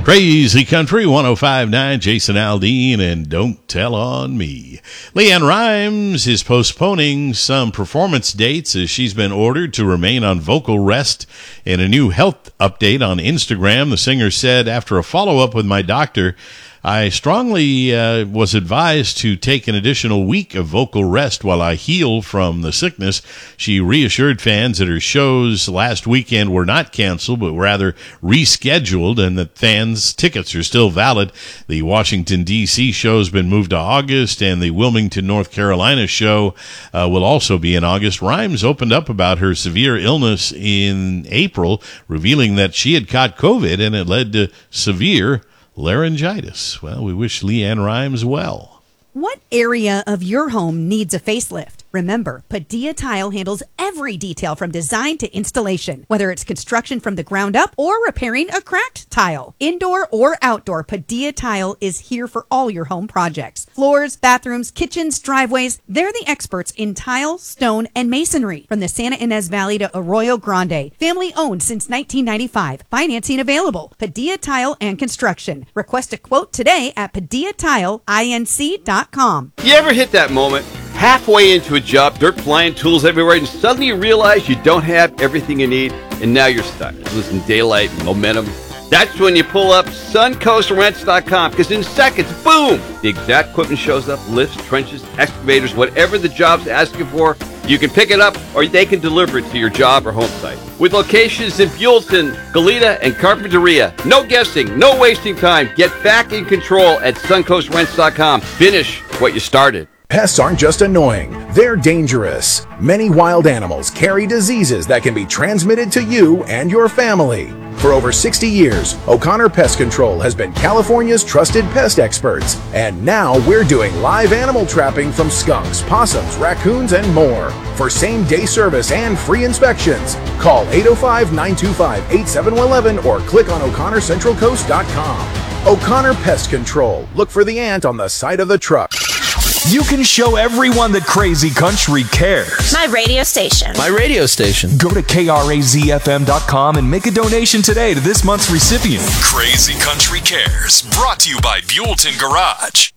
Crazy Country 105.9, Jason Aldean, and Don't Tell on Me. LeAnn Rimes is postponing some performance dates as she's been ordered to remain on vocal rest. In a new health update on Instagram, the singer said, after a follow-up with my doctor, I strongly was advised to take an additional week of vocal rest while I heal from the sickness. She reassured fans that her shows last weekend were not canceled, but rather rescheduled, and that fans' tickets are still valid. The Washington, D.C. show has been moved to August, and the Wilmington, North Carolina show will also be in August. Rimes opened up about her severe illness in April, revealing that she had caught COVID, and it led to severe laryngitis. Well, we wish LeAnn Rimes well. What area of your home needs a facelift? Remember, Padilla Tile handles every detail from design to installation, whether it's construction from the ground up or repairing a cracked tile. Indoor or outdoor, Padilla Tile is here for all your home projects. Floors, bathrooms, kitchens, driveways, they're the experts in tile, stone, and masonry. From the Santa Ynez Valley to Arroyo Grande. Family owned since 1995. Financing available. Padilla Tile and Construction. Request a quote today at PadillaTileInc.com. You ever hit that moment? Halfway into a job, dirt flying, tools everywhere, and suddenly you realize you don't have everything you need, and now you're stuck, losing daylight, momentum. That's when you pull up SuncoastRents.com, because in seconds, boom, the exact equipment shows up, lifts, trenches, excavators, whatever the job's asking for, you can pick it up, or they can deliver it to your job or home site. With locations in Buellton, Goleta, and Carpinteria, no guessing, no wasting time. Get back in control at SuncoastRents.com. Finish what you started. Pests aren't just annoying, they're dangerous. Many wild animals carry diseases that can be transmitted to you and your family. For over 60 years, O'Connor Pest Control has been California's trusted pest experts. And now we're doing live animal trapping from skunks, possums, raccoons, and more. For same-day service and free inspections, call 805-925-8711 or click on O'ConnorCentralCoast.com. O'Connor Pest Control. Look for the ant on the side of the truck. You can show everyone that Crazy Country cares. My radio station. My radio station. Go to KRAZFM.com and make a donation today to this month's recipient. Crazy Country Cares, brought to you by Buellton Garage.